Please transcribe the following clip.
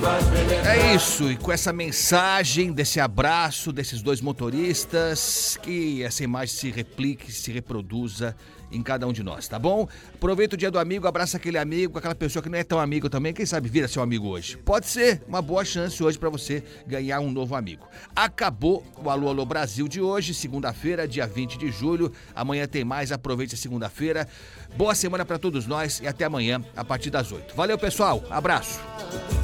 É isso, e com essa mensagem, desse abraço desses dois motoristas, que essa imagem se replique, se reproduza em cada um de nós, tá bom? Aproveita o dia do amigo, abraça aquele amigo, aquela pessoa que não é tão amigo também, quem sabe vira seu amigo hoje. Pode ser uma boa chance hoje pra você ganhar um novo amigo. Acabou o Alô Alô Brasil de hoje, segunda-feira, dia 20 de julho. Amanhã tem mais, aproveite a segunda-feira. Boa semana pra todos nós e até amanhã, a partir das 8. Valeu, pessoal, abraço.